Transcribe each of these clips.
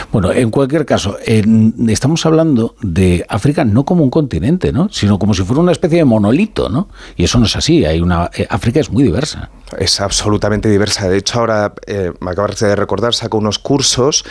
Bueno, en cualquier caso, estamos hablando de África no como un continente, ¿no? Sino como si fuera una especie de monolito, ¿no? Y eso no es así. África es muy diversa. Es absolutamente diversa. De hecho, ahora me acabas de recordar, saco unos cursos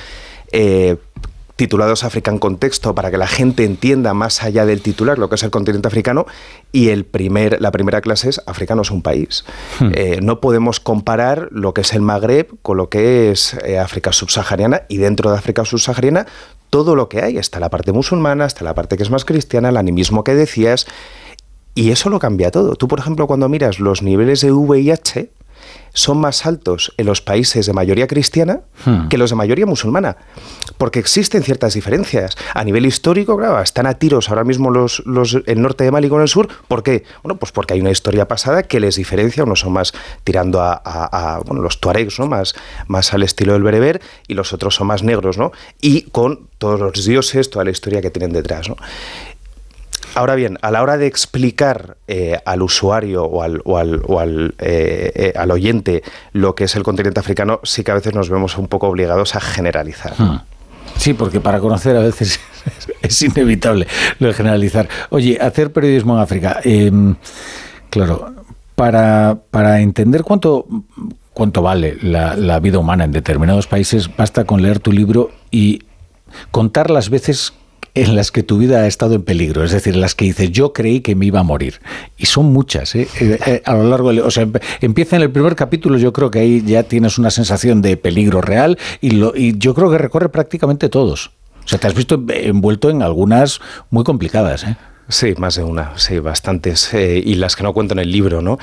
titulados África en contexto para que la gente entienda más allá del titular lo que es el continente africano, y la primera clase es África no es un país. No podemos comparar lo que es el Magreb con lo que es África subsahariana, y dentro de África subsahariana todo lo que hay. Está la parte musulmana, está la parte que es más cristiana, el animismo que decías, y eso lo cambia todo. Tú, por ejemplo, cuando miras los niveles de VIH, son más altos en los países de mayoría cristiana que los de mayoría musulmana, porque existen ciertas diferencias. A nivel histórico, claro, están a tiros ahora mismo el norte de Mali con el sur. ¿Por qué? Bueno, pues porque hay una historia pasada que les diferencia. Unos son más tirando a los tuaregs, ¿no? Más al estilo del bereber, y los otros son más negros, ¿no? Y con todos los dioses, toda la historia que tienen detrás, ¿no? Ahora bien, a la hora de explicar al usuario o al oyente lo que es el continente africano, sí que a veces nos vemos un poco obligados a generalizar. Sí, porque para conocer a veces es inevitable lo de generalizar. Oye, hacer periodismo en África, claro, para entender cuánto vale la vida humana en determinados países, basta con leer tu libro y contar las veces en las que tu vida ha estado en peligro, es decir, las que dices, yo creí que me iba a morir. Y son muchas, a lo largo o sea, empieza en el primer capítulo, yo creo que ahí ya tienes una sensación de peligro real, y yo creo que recorre prácticamente todos. O sea, te has visto envuelto en algunas muy complicadas, ¿eh? Sí, más de una, sí, bastantes, y las que no cuento en el libro, ¿no?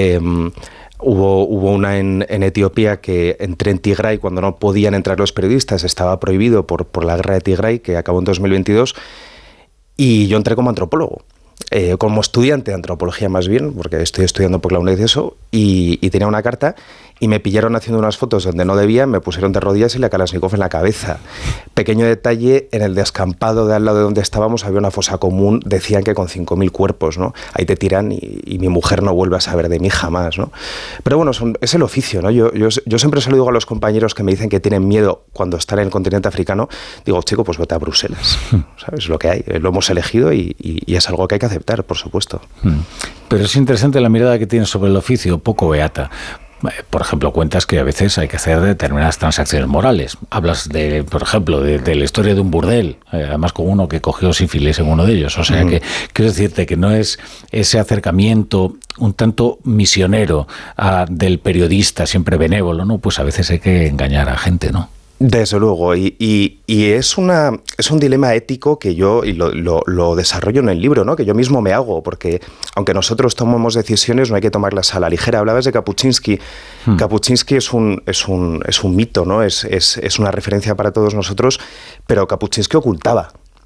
Hubo una en Etiopía, que entré en Tigray cuando no podían entrar los periodistas, estaba prohibido por la guerra de Tigray, que acabó en 2022, y yo entré como antropólogo, como estudiante de antropología más bien, porque estoy estudiando por la UNED eso, y tenía una carta, y me pillaron haciendo unas fotos donde no debía, me pusieron de rodillas y la Kalashnikov en la cabeza. Pequeño detalle, en el descampado de al lado de donde estábamos había una fosa común, decían que con 5.000 cuerpos, ¿no? Ahí te tiran y mi mujer no vuelve a saber de mí jamás, ¿no? Pero bueno, es el oficio, ¿no? Yo siempre se lo digo a los compañeros que me dicen que tienen miedo cuando están en el continente africano, digo, chico, pues vete a Bruselas, ¿sabes? Lo que hay, lo hemos elegido y es algo que hay que aceptar, por supuesto. Pero es interesante la mirada que tienes sobre el oficio, poco beata. Por ejemplo, cuentas que a veces hay que hacer determinadas transacciones morales. Hablas, por ejemplo, de la historia de un burdel, además con uno que cogió sífilis en uno de ellos. O sea, que quiero decirte que no es ese acercamiento un tanto misionero del periodista, siempre benévolo, ¿no? Pues a veces hay que engañar a gente, ¿no? Desde luego, y es un dilema ético que yo lo desarrollo en el libro, ¿no? Que yo mismo me hago, porque aunque nosotros tomemos decisiones, no hay que tomarlas a la ligera. Hablabas de Kapuscinski. Kapuscinski es un mito, ¿no? Es una referencia para todos nosotros, pero Kapuscinski ocultaba.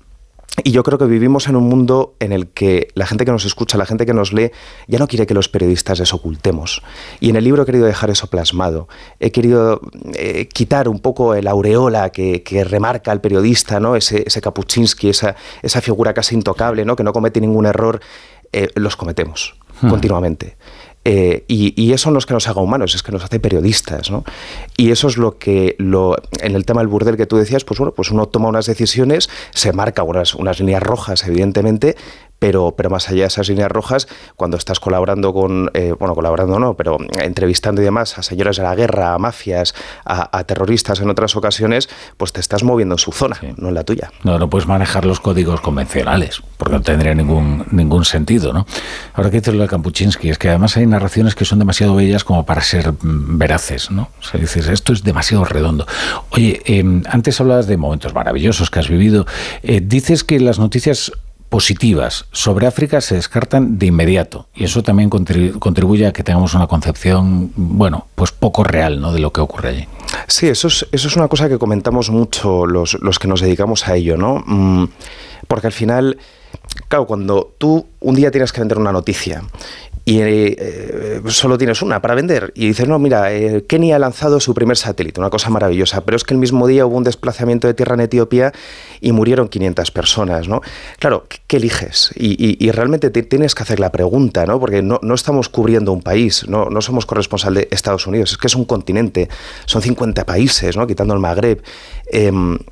Y yo creo que vivimos en un mundo en el que la gente que nos escucha, la gente que nos lee, ya no quiere que los periodistas desocultemos. Y en el libro he querido dejar eso plasmado. He querido quitar un poco el aureola que remarca al periodista, ¿no? Ese Kapuscinski, esa figura casi intocable, ¿no? Que no comete ningún error. Los cometemos continuamente. Y eso no es que nos haga humanos, es que nos hace periodistas, ¿no? Y eso es lo que en el tema del burdel que tú decías, pues bueno, pues uno toma unas decisiones, se marca unas líneas rojas, evidentemente, pero más allá de esas líneas rojas, cuando estás colaborando colaborando no, pero entrevistando y demás a señores de la guerra, a mafias, a terroristas en otras ocasiones, pues te estás moviendo en su zona, sí, no en la tuya. No puedes manejar los códigos convencionales, porque no tendría ningún sentido, ¿no? Ahora que dices lo de Kapuscinski, es que además hay narraciones que son demasiado bellas como para ser veraces, ¿no? O sea, dices, esto es demasiado redondo. Oye, antes hablabas de momentos maravillosos que has vivido. Dices que las noticias positivas sobre África se descartan de inmediato, y eso también contribuye a que tengamos una concepción, bueno, pues poco real, ¿no?, de lo que ocurre allí. Sí, eso es una cosa que comentamos mucho los que nos dedicamos a ello, ¿no? Porque al final, claro, cuando tú un día tienes que vender una noticia y solo tienes una para vender y dices, no, mira, Kenia ha lanzado su primer satélite, una cosa maravillosa, pero es que el mismo día hubo un desplazamiento de tierra en Etiopía y murieron 500 personas, ¿no? Claro, ¿qué eliges? Y realmente tienes que hacer la pregunta, ¿no? Porque no estamos cubriendo un país, no somos corresponsal de Estados Unidos, es que es un continente, son 50 países, ¿no?, quitando el Magreb.